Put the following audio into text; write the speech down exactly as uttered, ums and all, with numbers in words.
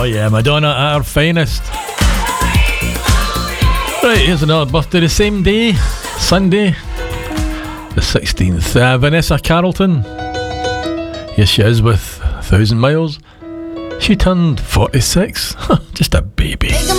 yeah, Madonna at her finest. Right, here's another birthday the same day, Sunday the sixteenth. uh, Vanessa Carlton. Here she is with A Thousand Miles. She turned forty-six. Just a baby.